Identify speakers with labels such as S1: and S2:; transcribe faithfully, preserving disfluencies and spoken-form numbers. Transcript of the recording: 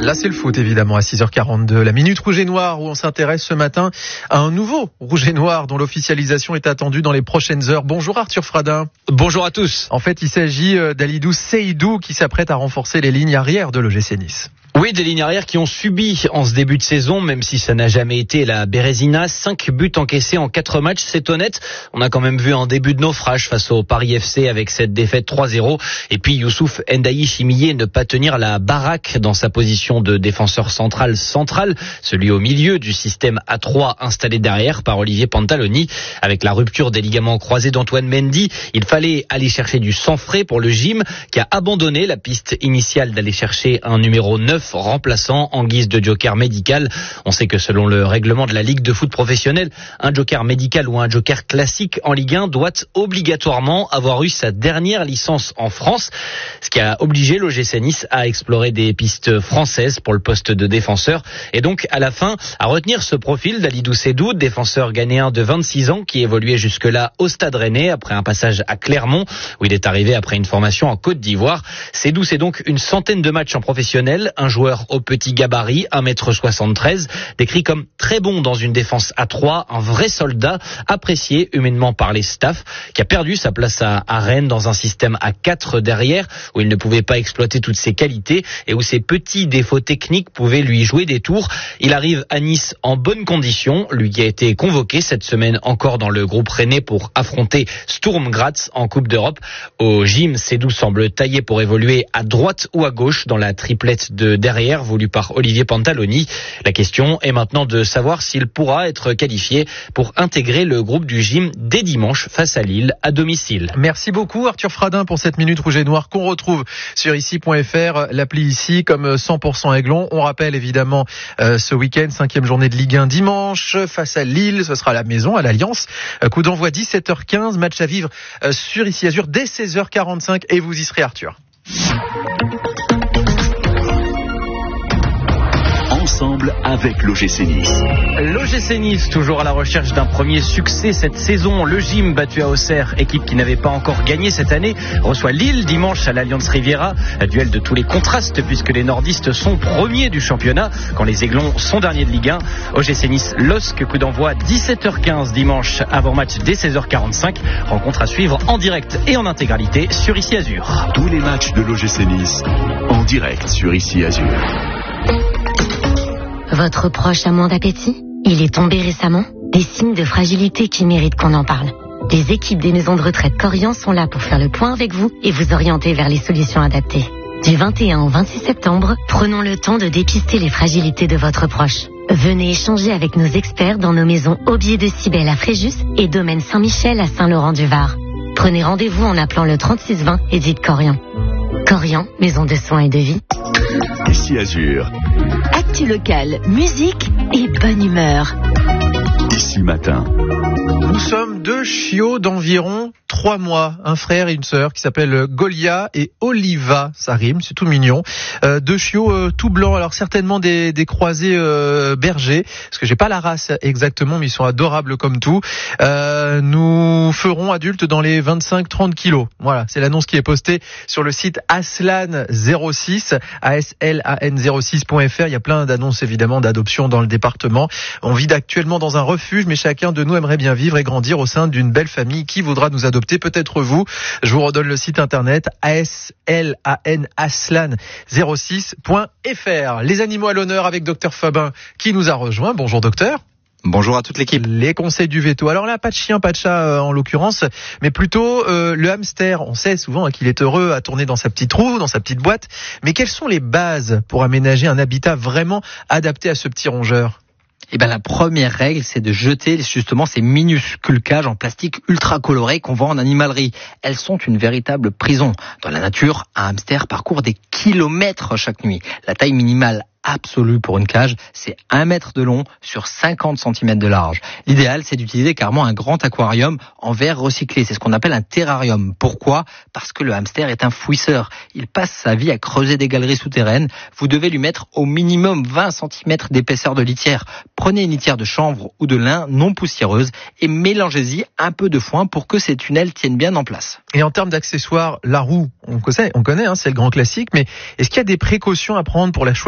S1: Là, c'est le foot, évidemment, à six heures quarante-deux. La Minute Rouge et Noir, où on s'intéresse ce matin à un nouveau Rouge et Noir dont l'officialisation est attendue dans les prochaines heures. Bonjour Arthur Fradin.
S2: Bonjour à tous.
S1: En fait, il s'agit d'Alidou Seydou qui s'apprête à renforcer les lignes arrières de l'O G C Nice.
S2: Oui, des lignes arrières qui ont subi en ce début de saison, même si ça n'a jamais été la Bérésina. Cinq buts encaissés en quatre matchs, c'est honnête. On a quand même vu un début de naufrage face au Paris F C avec cette défaite trois zéro. Et puis Youssouf Ndaï Chimié ne pas tenir la baraque dans sa position de défenseur central central, celui au milieu du système A trois installé derrière par Olivier Pantaloni. Avec la rupture des ligaments croisés d'Antoine Mendy, il fallait aller chercher du sang frais pour le gym qui a abandonné la piste initiale d'aller chercher un numéro neuf remplaçant en guise de joker médical. On sait que selon le règlement de la Ligue de foot professionnelle, un joker médical ou un joker classique en Ligue un doit obligatoirement avoir eu sa dernière licence en France, ce qui a obligé l'O G C Nice à explorer des pistes françaises pour le poste de défenseur et donc à la fin à retenir ce profil d'Alidou Seydou, défenseur ghanéen de vingt-six ans qui évoluait jusque-là au Stade Rennais après un passage à Clermont où il est arrivé après une formation en Côte d'Ivoire. Seydou, c'est donc une centaine de matchs en professionnel, un joueur au petit gabarit, un mètre soixante-treize, décrit comme très bon dans une défense à trois, un vrai soldat, apprécié humainement par les staffs, qui a perdu sa place à, à Rennes dans un système à quatre derrière, où il ne pouvait pas exploiter toutes ses qualités et où ses petits défauts techniques pouvaient lui jouer des tours. Il arrive à Nice en bonne condition, lui qui a été convoqué cette semaine encore dans le groupe rennais pour affronter Sturm Graz en Coupe d'Europe. Au gym, Seydou semble taillé pour évoluer à droite ou à gauche dans la triplette de derrière voulu par Olivier Pantaloni. La question est maintenant de savoir s'il pourra être qualifié pour intégrer le groupe du gym dès dimanche face à Lille à domicile.
S1: Merci beaucoup Arthur Fradin pour cette Minute Rouge et Noir qu'on retrouve sur ici point f r, l'appli ici comme cent pour cent Aiglon. On rappelle évidemment euh, ce week-end, cinquième journée de Ligue un dimanche face à Lille, ce sera à la maison, à l'Alliance. Euh, coup d'envoi dix-sept heures quinze, match à vivre euh, sur ici Azur dès seize heures quarante-cinq et vous y serez Arthur.
S3: Ensemble avec l'O G C Nice.
S2: L'O G C Nice, toujours à la recherche d'un premier succès cette saison. Le gym battu à Auxerre, équipe qui n'avait pas encore gagné cette année, reçoit Lille dimanche à l'Alliance Riviera. Un duel de tous les contrastes puisque les nordistes sont premiers du championnat quand les Aiglons sont derniers de Ligue un. O G C Nice, L O S C, coup d'envoi dix-sept heures quinze dimanche avant match dès seize heures quarante-cinq. Rencontre à suivre en direct et en intégralité sur Ici Azur.
S3: Tous les matchs de l'O G C Nice en direct sur Ici Azur.
S4: Votre proche a moins d'appétit? Il est tombé récemment? Des signes de fragilité qui méritent qu'on en parle. Les équipes des maisons de retraite Corian sont là pour faire le point avec vous et vous orienter vers les solutions adaptées. Du vingt et un au vingt-six septembre, prenons le temps de dépister les fragilités de votre proche. Venez échanger avec nos experts dans nos maisons Aubier de Cybèle à Fréjus et Domaine Saint-Michel à Saint-Laurent-du-Var. Prenez rendez-vous en appelant le trente-six vingt et dites Corian. Corian, maison de soins et de vie.
S3: Ici Azur.
S5: Actu local, musique et bonne humeur.
S3: Ici matin.
S1: Nous sommes deux chiots d'environ trois mois, un frère et une sœur qui s'appellent Golia et Oliva, ça rime, c'est tout mignon. Euh, deux chiots euh, tout blancs, alors certainement des, des croisés euh, bergers, parce que j'ai pas la race exactement, mais ils sont adorables comme tout. Euh, nous ferons adultes dans les vingt-cinq trente kilos. Voilà, c'est l'annonce qui est postée sur le site Aslan zéro six, A S L A N zéro six point F R. Il y a plein d'annonces évidemment d'adoption dans le département. On vit actuellement dans un refuge, mais chacun de nous aimerait bien vivre et grandir au sein d'une belle famille qui voudra nous adopter, peut-être vous. Je vous redonne le site internet A S L A N Aslan zéro six point F R. Les animaux à l'honneur avec docteur Fabin qui nous a rejoint. Bonjour docteur.
S6: Bonjour à toute l'équipe.
S1: Les conseils du veto. Alors là, pas de chien, pas de chat euh, en l'occurrence, mais plutôt euh, le hamster. On sait souvent hein, qu'il est heureux à tourner dans sa petite roue, dans sa petite boîte. Mais quelles sont les bases pour aménager un habitat vraiment adapté à ce petit rongeur ?
S6: Eh ben, la première règle, c'est de jeter justement ces minuscules cages en plastique ultra colorées qu'on vend en animalerie. Elles sont une véritable prison. Dans la nature, un hamster parcourt des kilomètres chaque nuit. La taille minimale absolue pour une cage, c'est un mètre de long sur cinquante centimètres de large. L'idéal, c'est d'utiliser carrément un grand aquarium en verre recyclé. C'est ce qu'on appelle un terrarium. Pourquoi ? Parce que le hamster est un fouisseur. Il passe sa vie à creuser des galeries souterraines. Vous devez lui mettre au minimum vingt centimètres d'épaisseur de litière. Prenez une litière de chanvre ou de lin non poussiéreuse et mélangez-y un peu de foin pour que ces tunnels tiennent bien en place.
S1: Et en termes d'accessoires, la roue, on connaît, on connaît hein, c'est le grand classique, mais est-ce qu'il y a des précautions à prendre pour la choisir ?